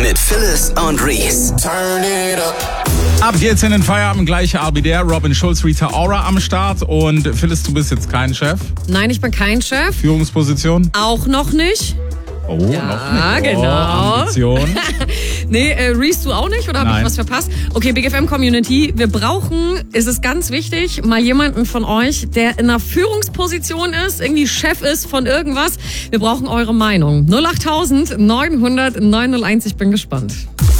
mit Phyllis und Reese. Turn it up. Ab jetzt in den Feierabend gleich I'll Be There, Robin Schulz, Rita Ora am Start. Und Phyllis, du bist jetzt kein Chef? Nein, ich bin kein Chef. Führungsposition? Auch noch nicht. Oh, noch nicht. Ja, genau. Ambition. Nee, Reese, du auch nicht? Oder habe ich was verpasst? Okay, Big FM Community, wir brauchen, es ist ganz wichtig, mal jemanden von euch, der in einer Führungsposition ist, irgendwie Chef ist von irgendwas. Wir brauchen eure Meinung. 08000 900 901, ich bin gespannt.